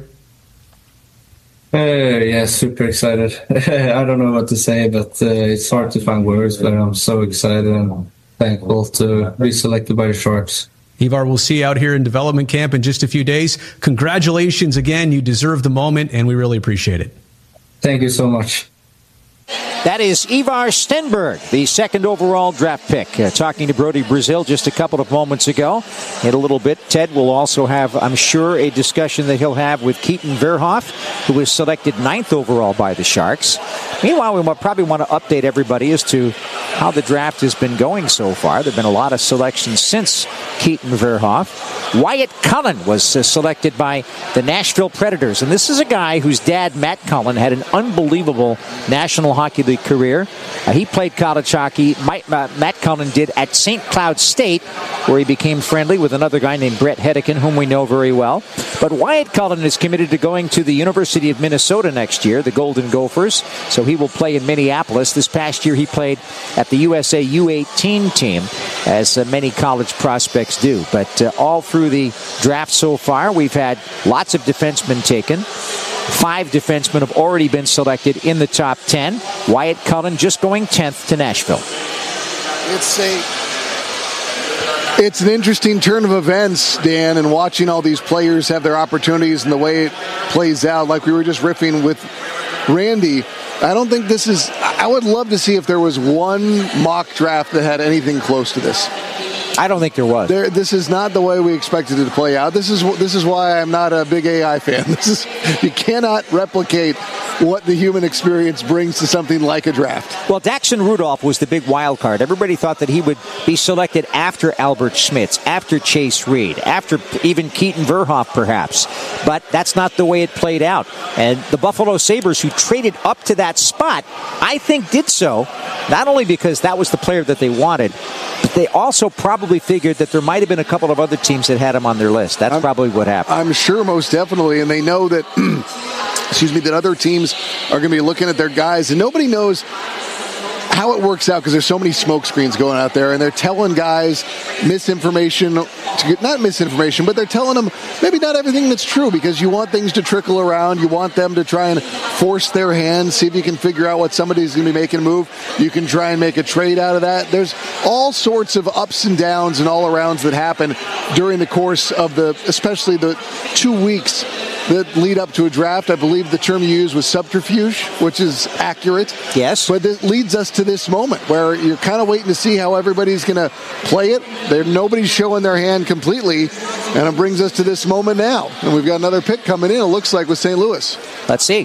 Yeah, super excited. I don't know what to say, but it's hard to find words, but I'm so excited and thankful to be selected by the Sharks. Ivar, we'll see you out here in development camp in just a few days. Congratulations again. You deserve the moment, and we really appreciate it. Thank you so much. That is Ivar Stenberg, the second overall draft pick. Talking to Brody Brazil just a couple of moments ago. In a little bit, Ted will also have, I'm sure, a discussion that he'll have with Keaton Verhoff, who was selected 9th overall by the Sharks. Meanwhile, we probably want to update everybody as to how the draft has been going so far. There have been a lot of selections since Keaton Verhoff. Wyatt Cullen was selected by the Nashville Predators. And this is a guy whose dad, Matt Cullen, had an unbelievable National Hockey League career. He played college hockey. Matt Cullen did at St. Cloud State, where he became friendly with another guy named Brett Hedican, whom we know very well. But Wyatt Cullen is committed to going to the University of Minnesota next year, the Golden Gophers. So he will play in Minneapolis. This past year he played at the USA U18 team, as many college prospects do. But all through the draft so far, we've had lots of defensemen taken. 5 defensemen have already been selected in the top 10. Wyatt Cullen just going 10th to Nashville. It's an interesting turn of events, Dan, and watching all these players have their opportunities and the way it plays out. Like we were just riffing with Randy, I don't think this is... I would love to see if there was one mock draft that had anything close to this. I don't think there was. This is not the way we expected it to play out. This is why I'm not a big AI fan. You cannot replicate what the human experience brings to something like a draft. Well, Daxon Rudolph was the big wild card. Everybody thought that he would be selected after Albert Schmitz, after Chase Reed, after even Keaton Verhoff, perhaps. But that's not the way it played out. And the Buffalo Sabres, who traded up to that spot, I think did so, not only because that was the player that they wanted, but they also probably figured that there might have been a couple of other teams that had him on their list. That's probably what happened. I'm sure, most definitely. And they know that, that other teams are going to be looking at their guys. And nobody knows how it works out because there's so many smoke screens going out there. And they're telling guys misinformation, not misinformation, but they're telling them maybe not everything that's true, because you want things to trickle around. You want them to try and force their hand, see if you can figure out what somebody's going to be making a move. You can try and make a trade out of that. There's all sorts of ups and downs and all-arounds that happen during the course of especially the 2 weeks that lead up to a draft. I believe the term you used was subterfuge, which is accurate. Yes. But it leads us to this moment where you're kind of waiting to see how everybody's going to play it. Nobody's showing their hand completely, and it brings us to this moment now. And we've got another pick coming in, it looks like, with St. Louis. Let's see.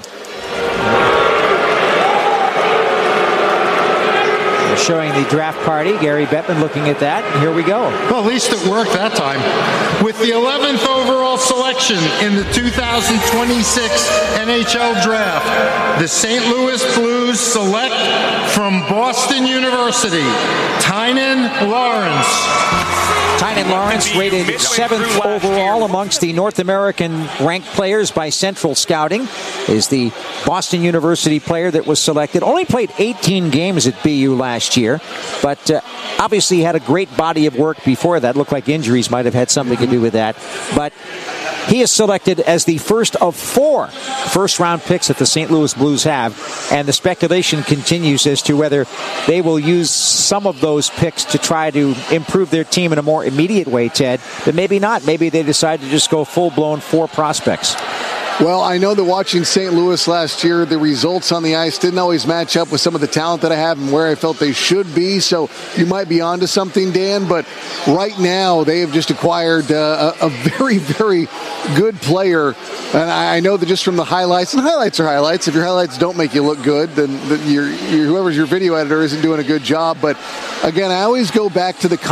Showing the draft party. Gary Bettman looking at that. And here we go. Well, at least it worked that time. With the 11th overall selection in the 2026 NHL Draft, the St. Louis Blues select from Boston University, Tynan Lawrence. Tynan Lawrence rated 7th overall amongst the North American ranked players by Central Scouting, is the Boston University player that was selected. Only played 18 games at BU last year, but obviously had a great body of work before that. Looked like injuries might have had something to do with that. But he is selected as the first of 4 first-round picks that the St. Louis Blues have, and the speculation continues as to whether they will use some of those picks to try to improve their team in a more immediate way, Ted, but maybe not. Maybe they decide to just go full-blown 4 prospects. Well, I know that watching St. Louis last year, the results on the ice didn't always match up with some of the talent that I have and where I felt they should be. So you might be onto something, Dan. But right now, they have just acquired a very, very good player. And I know that just from the highlights, and highlights are highlights. If your highlights don't make you look good, then whoever's your video editor isn't doing a good job. But again, I always go back to the